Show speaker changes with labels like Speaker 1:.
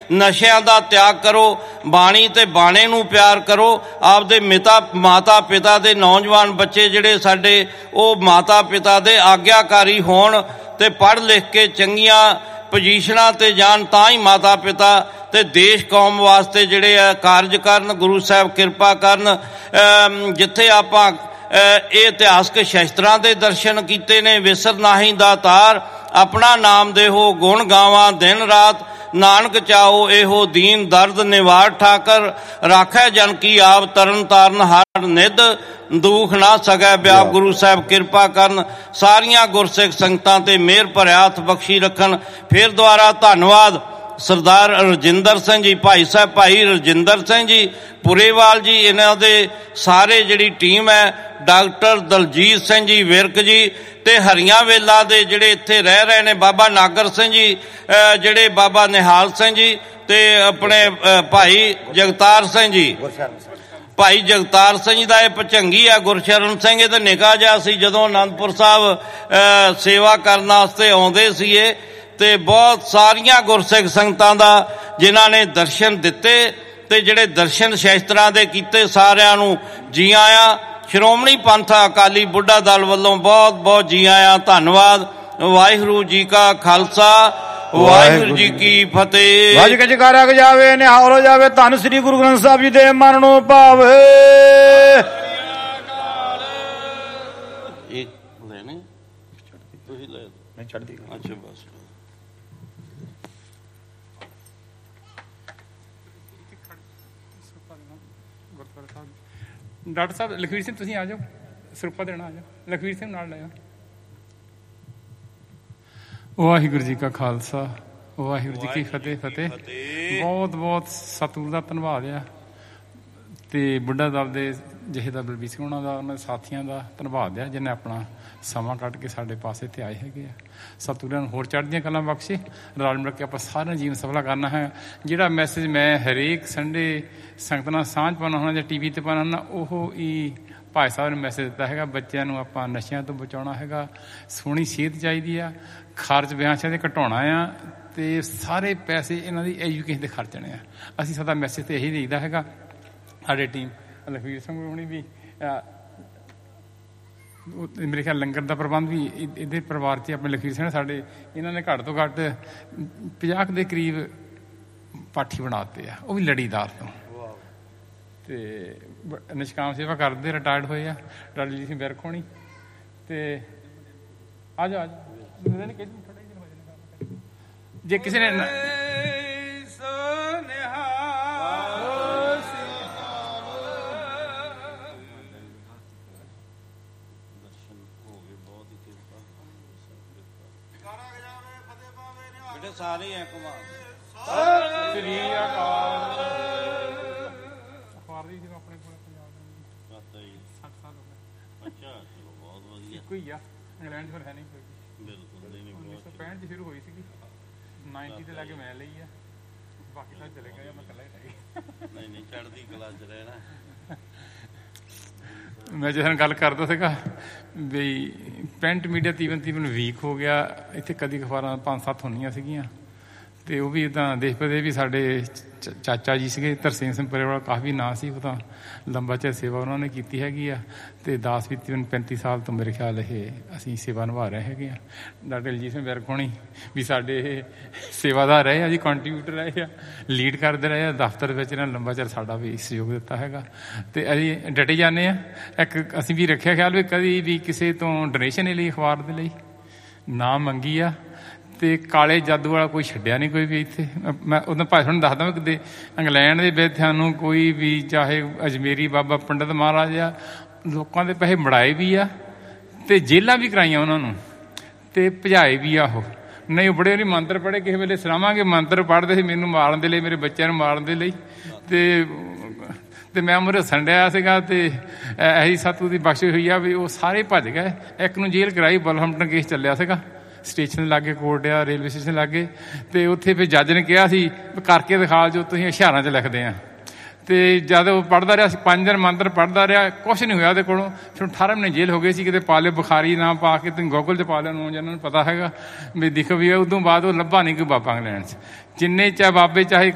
Speaker 1: ਨਸ਼ਿਆਂ ਦਾ ਤਿਆਗ ਕਰੋ, ਬਾਣੀ ਤੇ ਬਾਣੇ ਨੂੰ ਪਿਆਰ ਕਰੋ। ਆਪਦੇ ਮਾਤਾ ਪਿਤਾ ਦੇ ਨੌਜਵਾਨ ਬੱਚੇ ਜਿਹੜੇ ਸਾਡੇ, ਉਹ ਮਾਤਾ ਪਿਤਾ ਦੇ ਆਗਿਆਕਾਰੀ ਹੋਣ ਤੇ ਪੜ੍ਹ ਲਿਖ ਕੇ ਚੰਗੀਆਂ ਪੋਜੀਸ਼ਨਾਂ ਤੇ ਜਾਣ, ਤਾਂ ਹੀ ਮਾਤਾ ਪਿਤਾ ਤੇ ਦੇਸ਼ ਕੌਮ ਵਾਸਤੇ ਜਿਹੜੇ ਆ ਕਾਰਜ ਕਰਨ। ਗੁਰੂ ਸਾਹਿਬ ਕਿਰਪਾ ਕਰਨ। ਜਿੱਥੇ ਆਪਾਂ ਇਹ ਇਤਿਹਾਸਕ ਸ਼ਸਤਰਾਂ ਦੇ ਦਰਸ਼ਨ ਕੀਤੇ ਨੇ, ਵਿਸਰ ਨਾਹੀਂ ਦਾਤਾਰ, ਆਪਣਾ ਨਾਮ ਦੇਹੋ ਗੁਣ ਗਾਵਾਂ ਦਿਨ ਰਾਤ, ਨਾਨਕ ਚਾਓ ਇਹੋ ਦੀਨ ਦਰਦ ਨਿਵਾਰ ਠਾਕਰ, ਰਾਖੈ ਜਨ ਕੀ ਆਪ ਤਰਨ ਤਾਰਨ ਹਰ ਨਿੱਧ, ਦੁੱਖ ਨਾ ਸਕੈ ਵਿਆਪ। ਗੁਰੂ ਸਾਹਿਬ ਕਿਰਪਾ ਕਰਨ, ਸਾਰੀਆਂ ਗੁਰਸਿੱਖ ਸੰਗਤਾਂ ਤੇ ਮਿਹਰ ਭਰਿਆ ਹੱਥ ਬਖਸ਼ੀ ਰੱਖਣ। ਫਿਰ ਦੁਆਰਾ ਧੰਨਵਾਦ ਸਰਦਾਰ ਰਜਿੰਦਰ ਸਿੰਘ ਜੀ, ਭਾਈ ਸਾਹਿਬ ਭਾਈ ਰਜਿੰਦਰ ਸਿੰਘ ਜੀ ਪੁਰੇਵਾਲ ਜੀ, ਇਹਨਾਂ ਦੇ ਸਾਰੇ ਜਿਹੜੀ ਟੀਮ ਹੈ, ਡਾਕਟਰ ਦਲਜੀਤ ਸਿੰਘ ਜੀ ਵਿਰਕ ਜੀ, ਤੇ ਹਰੀਆਂ ਵੇਲਾ ਦੇ ਜਿਹੜੇ ਇੱਥੇ ਰਹਿ ਰਹੇ ਨੇ, ਬਾਬਾ ਨਾਗਰ ਸਿੰਘ ਜੀ, ਜਿਹੜੇ ਬਾਬਾ ਨਿਹਾਲ ਸਿੰਘ ਜੀ, ਤੇ ਆਪਣੇ ਭਾਈ ਜਗਤਾਰ ਸਿੰਘ ਜੀ, ਭਾਈ ਜਗਤਾਰ ਸਿੰਘ ਜੀ ਦਾ ਇਹ ਭਚੰਗੀ ਆ। ਗੁਰਸ਼ਰਨ ਸਿੰਘ ਇਹ ਤਾਂ ਨਿੱਕਾ ਜਿਹਾ ਸੀ ਜਦੋਂ ਅਨੰਦਪੁਰ ਸਾਹਿਬ ਸੇਵਾ ਕਰਨ ਵਾਸਤੇ ਆਉਂਦੇ ਸੀਗੇ। ਤੇ ਬਹੁਤ ਸਾਰੀਆਂ ਗੁਰਸਿੱਖ ਸੰਗਤਾਂ ਦਾ ਜਿਨ੍ਹਾਂ ਨੇ ਦਰਸ਼ਨ ਦਿੱਤੇ ਤੇ ਜਿਹੜੇ ਦਰਸ਼ਨ ਸ਼ਸਤਰਾਂ ਦੇ ਕੀਤੇ, ਸਾਰਿਆਂ ਨੂੰ ਜੀ ਆਇਆਂ। ਸ਼੍ਰੋਮਣੀ ਪੰਥ ਅਕਾਲੀ ਬੁੱਢਾ ਦਲ ਵੱਲੋਂ ਬਹੁਤ ਬਹੁਤ ਜੀ ਆਇਆਂ। ਧੰਨਵਾਦ। ਵਾਹਿਗੁਰੂ ਜੀ ਕਾ ਖਾਲਸਾ, ਵਾਹਿਗੁਰੂ ਜੀ ਕੀ ਫਤਿਹ।
Speaker 2: ਵਾਜ ਕੇ ਜਕਾਰਾ ਜਾਵੇ, ਨਿਹਾਲ ਹੋ ਜਾਵੇ। ਧੰਨ ਸ੍ਰੀ ਗੁਰੂ ਗ੍ਰੰਥ ਸਾਹਿਬ ਜੀ ਦੇ ਮਨ ਨੂੰ ਭਾਵੇ।
Speaker 1: ਇਹ ਲੈਣੇ ਤੁਸੀਂ ਲੈ ਮੈਂ ਚੜ੍ਹਦੀ। ਅੱਛਾ ਬਸ
Speaker 3: ਡਾਕਟਰ ਸਾਹਿਬ ਲਖਵੀਰ ਸਿੰਘ ਤੁਸੀਂ ਆ ਜਾਓ, ਸਰੂਪਾ ਦੇਣਾ ਆ ਜਾਓ, ਲਖਵੀਰ ਸਿੰਘ ਨਾਲ ਲੈ ਆਓ। ਵਾਹਿਗੁਰੂ ਜੀ ਕਾ ਖਾਲਸਾ, ਵਾਹਿਗੁਰੂ ਜੀ ਕੀ ਫਤਿਹ। ਬਹੁਤ ਬਹੁਤ ਸਤਿਗੁਰੂ ਦਾ ਧੰਨਵਾਦ ਆ, ਤੇ ਬੁੱਢਾ ਦਲ ਦੇ ਜਥੇਦਾਰ ਬਲਬੀਰ ਸਿੰਘ ਉਹਨਾਂ ਦਾ, ਉਹਨਾਂ ਦੇ ਸਾਥੀਆਂ ਦਾ ਧੰਨਵਾਦ ਆ, ਜਿਹਨੇ ਆਪਣਾ ਸਮਾਂ ਕੱਢ ਕੇ ਸਾਡੇ ਪਾਸੇ ਤੇ ਆਏ ਹੈਗੇ ਆ। ਸਤਿਗੁਰਾਂ ਨੂੰ ਹੋਰ ਚੜ੍ਹਦੀਆਂ ਕਲਾਂ ਬਖਸ਼ੇ। ਰਲ ਮਿਲ ਕੇ ਆਪਾਂ ਸਾਰਿਆਂ ਜੀਵਨ ਸਫਲਾ ਕਰਨਾ ਹੈ। ਜਿਹੜਾ ਮੈਸੇਜ ਮੈਂ ਹਰੇਕ ਸੰਡੇ ਸੰਗਤ ਨਾਲ ਸਾਂਝ ਪਾਉਣਾ ਹੁੰਦਾ ਜਾਂ TV ਤੇ ਪਾਉਣਾ ਹੁੰਦਾ, ਉਹ ਹੀ ਭਾਈ ਸਾਹਿਬ ਨੇ ਮੈਸੇਜ ਦਿੱਤਾ ਹੈਗਾ। ਬੱਚਿਆਂ ਨੂੰ ਆਪਾਂ ਨਸ਼ਿਆਂ ਤੋਂ ਬਚਾਉਣਾ ਹੈਗਾ, ਸੋਹਣੀ ਸਿਹਤ ਚਾਹੀਦੀ ਆ, ਖਰਚ ਵਿਆਹਾਂ ਦੇ ਘਟਾਉਣਾ ਆ, ਤੇ ਸਾਰੇ ਪੈਸੇ ਇਹਨਾਂ ਦੀ ਐਜੂਕੇਸ਼ਨ ਤੇ ਖਰਚਣੇ ਆ। ਅਸੀਂ ਸਾਡਾ ਮੈਸੇਜ ਤੇ ਇਹੀ ਦੇਈਦਾ ਹੈਗਾ। ਸਾਡੀ ਟੀਮ ਲਖਵੀਰ ਸਿੰਘ ਹੋਣੀ ਵੀ, ਮੇਰੇ ਖਿਆਲ ਲੰਗਰ ਦਾ ਪ੍ਰਬੰਧ ਵੀ ਇਹਦੇ ਪਰਿਵਾਰ 'ਚ ਆਪਣੇ ਲਖਵੀਰ ਸਿੰਘ ਸਾਡੇ, ਇਹਨਾਂ ਨੇ ਘੱਟ ਤੋਂ ਘੱਟ 50 ਦੇ ਕਰੀਬ ਪਾਠੀ ਬਣਾਤੇ ਆ, ਉਹ ਵੀ ਲੜੀਦਾਰ ਤੋਂ। ਤੇ ਨਿਸ਼ਕਾਮ ਸੇਵਾ ਕਰਦੇ, ਰਿਟਾਇਰਡ ਹੋਏ ਆ, ਡਾਕਟਰ ਜੀ ਸਿੰਘ ਵਿਰਕ ਹੋਣੀ। ਤੇ ਆ ਜਾਓ ਜੇ ਕਿਸੇ ਨੇ
Speaker 1: ਸਾਰੇ ਹੈ ਕੁਮਾਰ
Speaker 3: ਸ੍ਰੀ ਅਕਾਲ। ਅਖਬਾਰ ਦੀ ਜਿਵੇਂ ਆਪਣੇ ਕੋਲ ਪੰਜਾਬ ਦੇ 60 ਸਾਲ ਹੋ ਗਏ।
Speaker 1: ਅੱਛਾ ਚਲੋ ਬਹੁਤ ਵਧੀਆ।
Speaker 3: ਇੱਕੋ ਹੀ ਆ, ਇੰਗਲੈਂਡ ਫਿਰ ਹੈ ਨਹੀਂ ਕੋਈ।
Speaker 1: ਬਿਲਕੁਲ
Speaker 3: 1965 'ਚ ਸ਼ੁਰੂ ਹੋਈ ਸੀਗੀ, 90 ਦੇ ਲਾਗੇ ਮੈਂ ਲਈ ਆ, ਬਾਕੀ ਤਾਂ ਚਲੇ ਗਏ, ਮੈਂ ਇਕੱਲਾ ਹੀ ਰਹਿ ਗਿਆ।
Speaker 1: ਨਹੀਂ ਚੜ੍ਹਦੀ ਕਲਾ 'ਚ ਰਹਿਣਾ।
Speaker 3: ਮੈਂ ਜਦੋਂ ਗੱਲ ਕਰਦਾ ਸੀਗਾ ਵੀ ਪ੍ਰਿੰਟ ਮੀਡੀਆ ਤੀਵਨ ਵੀਕ ਹੋ ਗਿਆ। ਇੱਥੇ ਕਦੀ ਅਖਬਾਰਾਂ 5-7 ਹੁੰਦੀਆਂ ਸੀਗੀਆਂ, ਤੇ ਉਹ ਵੀ ਇੱਦਾਂ ਦੇਖ ਪਏ ਵੀ ਸਾਡੇ ਚਾਚਾ ਜੀ ਸੀਗੇ ਤਰਸੇਮ ਸਿੰਘ ਪਰੇਵਾਲ, ਕਾਫੀ ਨਾਂ ਸੀ, ਉਹ ਤਾਂ ਲੰਬਾ ਚਿਰ ਸੇਵਾ ਉਹਨਾਂ ਨੇ ਕੀਤੀ ਹੈਗੀ ਆ। ਤੇ ਦਾਸ ਵੀ 35 ਸਾਲ ਤੋਂ ਮੇਰੇ ਖਿਆਲ ਇਹ ਅਸੀਂ ਸੇਵਾ ਨਿਭਾ ਰਹੇ ਹੈਗੇ ਆ। ਡਾਕਟਰ ਦਲਜੀਤ ਸਿੰਘ ਵਿਰਕ ਹੋਣੀ ਵੀ ਸਾਡੇ ਇਹ ਸੇਵਾਦਾਰ ਰਹੇ ਆ ਜੀ, ਕੰਟਰੀਬਿਊਟਰ ਰਹੇ ਆ, ਲੀਡ ਕਰਦੇ ਰਹੇ ਆ ਦਫ਼ਤਰ ਵਿੱਚ। ਇਹਨਾਂ ਲੰਬਾ ਚਿਰ ਸਾਡਾ ਵੀ ਸਹਿਯੋਗ ਦਿੱਤਾ ਹੈਗਾ, ਤੇ ਅਸੀਂ ਡਟੇ ਜਾਂਦੇ ਹਾਂ। ਇੱਕ ਅਸੀਂ ਵੀ ਰੱਖਿਆ ਖਿਆਲ ਵੀ ਕਦੀ ਵੀ ਕਿਸੇ ਤੋਂ ਡੋਨੇਸ਼ਨ ਲਈ ਅਖਬਾਰ ਦੇ ਲਈ ਨਾ ਮੰਗੀ ਆ, ਤੇ ਕਾਲੇ ਜਾਦੂ ਵਾਲਾ ਕੋਈ ਛੱਡਿਆ ਨਹੀਂ ਕੋਈ ਵੀ ਇੱਥੇ। ਮੈਂ ਉਦੋਂ ਭਾਈ ਤੁਹਾਨੂੰ ਦੱਸਦਾ ਵੀ ਕਿਤੇ ਇੰਗਲੈਂਡ ਦੇ ਵਿੱਚ ਸਾਨੂੰ ਕੋਈ ਵੀ, ਚਾਹੇ ਅਜਮੇਰੀ ਬਾਬਾ ਪੰਡਿਤ ਮਹਾਰਾਜ ਆ, ਲੋਕਾਂ ਦੇ ਪੈਸੇ ਮੜਾਏ ਵੀ ਆ, ਤੇ ਜੇਲਾਂ ਵੀ ਕਰਾਈਆਂ ਉਹਨਾਂ ਨੂੰ, ਤੇ ਭਜਾਏ ਵੀ ਆ। ਉਹ ਨਹੀਂ, ਉਹ ਬੜੇ ਨਹੀਂ ਮੰਤਰ ਪੜ੍ਹੇ, ਕਿਸੇ ਵੇਲੇ ਸਲਾਵਾਂਗੇ ਮੰਤਰ ਪੜ੍ਹਦੇ ਸੀ ਮੈਨੂੰ ਮਾਰਨ ਦੇ ਲਈ, ਮੇਰੇ ਬੱਚਿਆਂ ਨੂੰ ਮਾਰਨ ਦੇ ਲਈ। ਤੇ ਮੈਂ ਮੁਰੇ ਸੰਡਿਆ ਸੀਗਾ, ਤੇ ਇਹੀ ਸਤਿਗੁਰੂ ਦੀ ਬਖਸ਼ਿਸ਼ ਹੋਈ ਆ ਵੀ ਉਹ ਸਾਰੇ ਭੱਜ ਗਏ। ਇੱਕ ਨੂੰ ਜੇਲ੍ਹ ਕਰਾਈ, ਬਲਹੰਪਟਨ ਕੇਸ ਚੱਲਿਆ ਸੀਗਾ, ਸਟੇਸ਼ਨ ਦੇ ਲਾਗੇ ਕੋਰਟ ਆ, ਰੇਲਵੇ ਸਟੇਸ਼ਨ ਲਾਗੇ। ਤੇ ਉੱਥੇ ਫਿਰ ਜੱਜ ਨੇ ਕਿਹਾ ਸੀ ਕਰਕੇ ਦਿਖਾ ਜੋ ਤੁਸੀਂ ਹੁਸ਼ਿਆਰਾਂ 'ਚ ਲਿਖਦੇ ਆ। ਤੇ ਜਦ ਉਹ ਪੜ੍ਹਦਾ ਰਿਹਾ, 5 ਦਿਨ ਮੰਤਰ ਪੜ੍ਹਦਾ ਰਿਹਾ, ਕੁਛ ਨਹੀਂ ਹੋਇਆ ਉਹਦੇ ਕੋਲੋਂ। ਫਿਰ 18 ਮਹੀਨੇ ਜੇਲ੍ਹ ਹੋ ਗਏ ਸੀ। ਕਿਤੇ ਪਾ ਲਿਓ ਬੁਖਾਰੀ ਨਾ ਪਾ ਕੇ, ਤੁਸੀਂ ਗੂਗਲ 'ਚ ਪਾ ਲਿਓ, ਨੂੰ ਜਿਹਨਾਂ ਨੂੰ ਪਤਾ ਹੈਗਾ ਵੀ ਦਿਖ ਵੀ। ਉਦੋਂ ਬਾਅਦ ਉਹ ਲੱਭਾ ਨਹੀਂ ਕੋਈ ਬਾਬਾ ਇੰਗਲੈਂਡ 'ਚ। ਜਿੰਨੇ ਚਾਹੇ ਬਾਬੇ ਚਾਹੇ